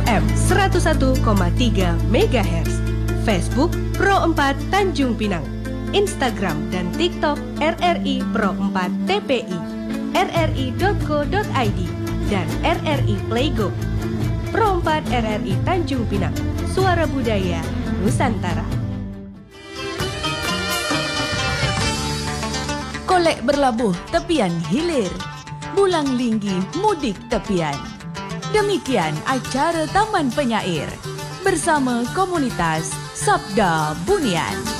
FM 101,3 MHz. Facebook Pro 4 Tanjung Pinang. Instagram dan TikTok RRI Pro 4 TPI, rri.co.id, dan RRI Playgo. Pro 4 RRI Tanjung Pinang, suara budaya Nusantara. Kolek berlabuh tepian hilir, bulang linggi mudik tepian. Demikian acara Taman Penyair bersama komunitas Sabda Bunian.